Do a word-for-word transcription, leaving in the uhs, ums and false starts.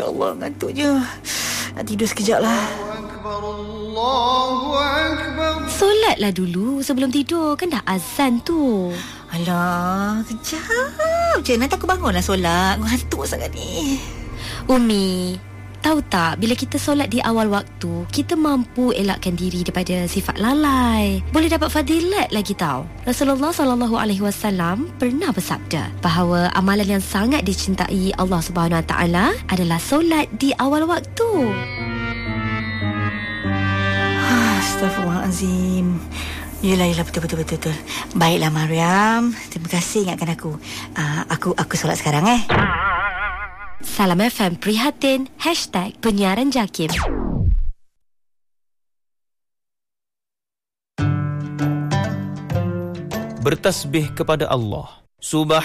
Ya Allah, ngantuk je. Nak tidur sekejap lah. Solatlah dulu sebelum tidur. Kan dah azan tu. Alah, kejap je. Nanti aku bangunlah solat. Ngantuk sangat ni. Umi, tahu tak, bila kita solat di awal waktu, kita mampu elakkan diri daripada sifat lalai. Boleh dapat fadilat lagi tahu. Rasulullah sallallahu alaihi wasallam pernah bersabda bahawa amalan yang sangat dicintai Allah Subhanahu Wa Taala adalah solat di awal waktu. Astaghfirullahalazim. Yelah, yelah, betul, betul, betul, betul. Baiklah Mariam, terima kasih ingatkan aku. uh, Aku aku solat sekarang eh. Salam F M Prihatin Hashtag Penyiaran Jakim. Bertasbih kepada Allah Subhanahu